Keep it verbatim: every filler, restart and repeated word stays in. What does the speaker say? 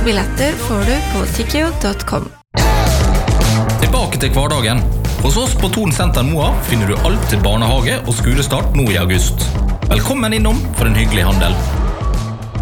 billetter får du på tikkio punktum com. Tilbake til hverdagen. Hos oss på Thon Senter Moa finner du alt til barnehage og skolestart nå i august. Velkommen innom for en hyggelig handel.